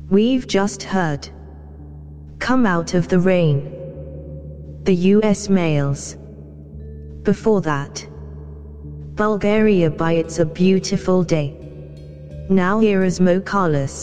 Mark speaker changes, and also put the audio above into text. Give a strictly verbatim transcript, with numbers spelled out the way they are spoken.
Speaker 1: We've just heard Come Out of the Rain, the U S Males. Before that, Bulgaria by It's a Beautiful Day. Now here is Mo Carlos.